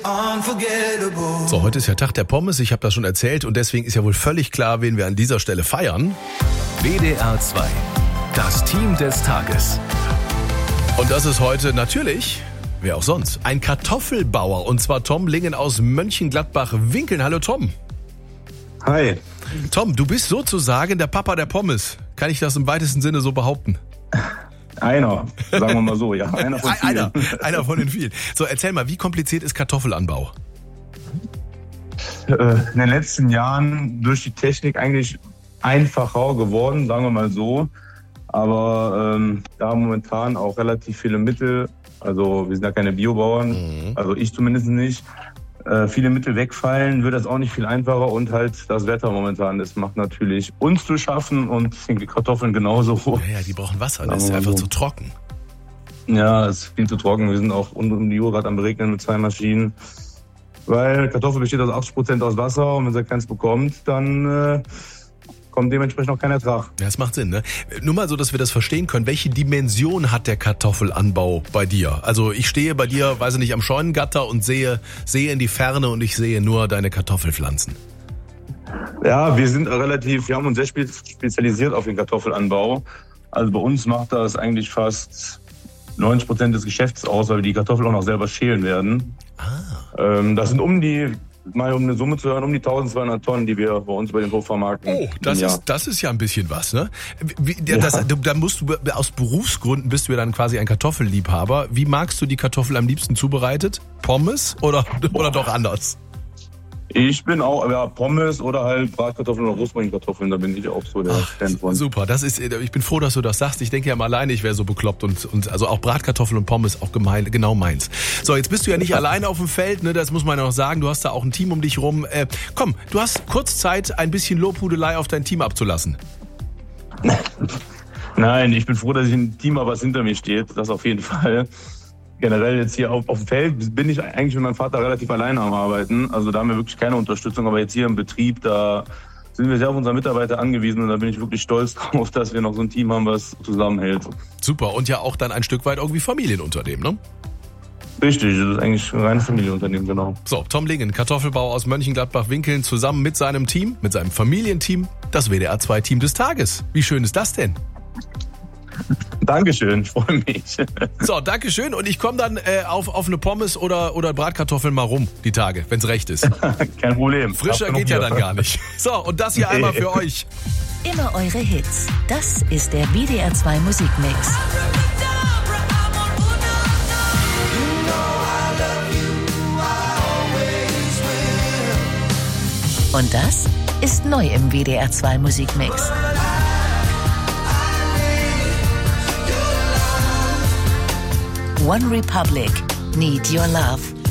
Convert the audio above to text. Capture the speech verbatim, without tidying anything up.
So, heute ist ja Tag der Pommes, ich habe das schon erzählt und deswegen ist ja wohl völlig klar, wen wir an dieser Stelle feiern. W D R zwei, das Team des Tages. Und das ist heute natürlich, wer auch sonst, ein Kartoffelbauer und zwar Tom Lingen aus Mönchengladbach-Winkeln. Hallo Tom. Hi. Tom, du bist sozusagen der Papa der Pommes. Kann ich das im weitesten Sinne so behaupten? Einer, sagen wir mal so, ja. Einer von vielen. Einer, einer von den vielen. So, erzähl mal, wie kompliziert ist Kartoffelanbau? In den letzten Jahren durch die Technik eigentlich einfacher geworden, sagen wir mal so. Aber ähm, da momentan auch relativ viele Mittel, also wir sind ja keine Biobauern, mhm. also ich zumindest nicht, äh, viele Mittel wegfallen, wird das auch nicht viel einfacher und halt das Wetter momentan, das macht natürlich uns zu schaffen und die Kartoffeln genauso. Ja, ja, die brauchen Wasser, das ist einfach so. zu trocken. Ja, es ist viel zu trocken, wir sind auch rund um die Uhr gerade am Beregnen mit zwei Maschinen, weil Kartoffel besteht aus achtzig Prozent aus Wasser und wenn sie keins bekommt, dann... Äh, kommt dementsprechend auch kein Ertrag. Ja, das macht Sinn, ne? Nur mal so, dass wir das verstehen können. Welche Dimension hat der Kartoffelanbau bei dir? Also ich stehe bei dir, weiß ich nicht, am Scheunengatter und sehe, sehe in die Ferne und ich sehe nur deine Kartoffelpflanzen. Ja, wir sind relativ, wir haben uns sehr spezialisiert auf den Kartoffelanbau. Also bei uns macht das eigentlich fast neunzig Prozent des Geschäfts aus, weil wir die Kartoffeln auch noch selber schälen werden. Ah. Ähm, das sind um die Mal um eine Summe zu hören, um die eintausendzweihundert Tonnen, die wir bei uns bei den Hof vermarkten. Oh, das ist, das ist ja ein bisschen was, ne? Wie, ja. das, da musst du, aus Berufsgründen bist du ja dann quasi ein Kartoffelliebhaber. Wie magst du die Kartoffel am liebsten zubereitet? Pommes oder, oder doch anders? Ich bin auch, ja, Pommes oder halt Bratkartoffeln oder Rosmarinkartoffeln, da bin ich auch so der Ach, Fan von. Super, das ist, ich bin froh, dass du das sagst. Ich denke ja mal alleine, ich wäre so bekloppt und, und also auch Bratkartoffeln und Pommes auch gemein, genau meins. So, jetzt bist du ja nicht alleine auf dem Feld, ne, das muss man ja noch sagen. Du hast da auch ein Team um dich rum. Äh, komm, du hast kurz Zeit, ein bisschen Lobhudelei auf dein Team abzulassen. Nein, ich bin froh, dass ich ein Team habe, was hinter mir steht, das auf jeden Fall. Generell jetzt hier auf, auf dem Feld bin ich eigentlich mit meinem Vater relativ alleine am Arbeiten. Also da haben wir wirklich keine Unterstützung. Aber jetzt hier im Betrieb, da sind wir sehr auf unsere Mitarbeiter angewiesen. Und da bin ich wirklich stolz drauf, dass wir noch so ein Team haben, was zusammenhält. Super. Und ja auch dann ein Stück weit irgendwie Familienunternehmen, ne? Richtig, das ist eigentlich ein reines Familienunternehmen, genau. So, Tom Lingen, Kartoffelbauer aus Mönchengladbach-Winkeln, zusammen mit seinem Team, mit seinem Familienteam, das W D R zwei Team des Tages. Wie schön ist das denn? Dankeschön, ich freue mich. So, Dankeschön und ich komme dann äh, auf, auf eine Pommes oder, oder Bratkartoffeln mal rum, die Tage, wenn es recht ist. Kein Problem. Frischer geht ja dann gar nicht. So, und das hier einmal für euch. Immer eure Hits. Das ist der W D R zwei Musikmix. Und das ist neu im W D R zwei Musikmix. One Republic, Need Your Love.